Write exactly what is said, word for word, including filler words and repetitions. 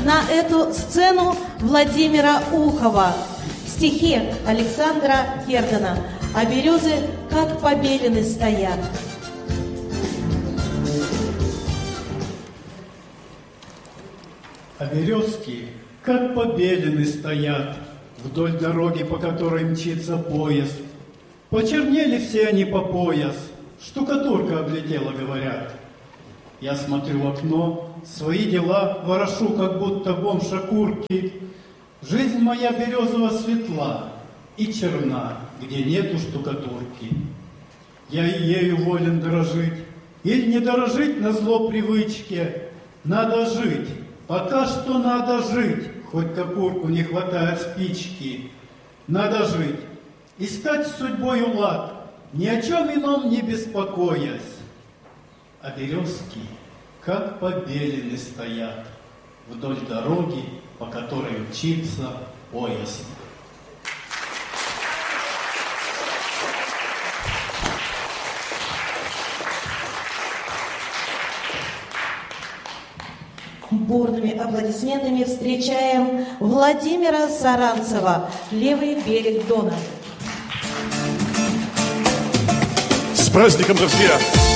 на эту сцену Владимира Ухова. Стихи Александра Кердена. А березы, как побелены, стоят. А березки, как побелены, стоят вдоль дороги, по которой мчится поезд. Почернели все они по пояс, штукатурка облетела, говорят. Я смотрю в окно, свои дела ворошу, как будто бомж окурки. Жизнь моя березово светла и черна, где нету штукатурки. Я и ею волен дорожить, или не дорожить назло привычке. Надо жить, пока что надо жить, хоть капурку не хватает спички. Надо жить, искать с судьбою лад, ни о чем ином не беспокоясь. А березки, как побелены, стоят вдоль дороги, по которой мчится поезд. Бурными аплодисментами встречаем Владимира Саранцева, «Левый берег Дона». С праздником, друзья!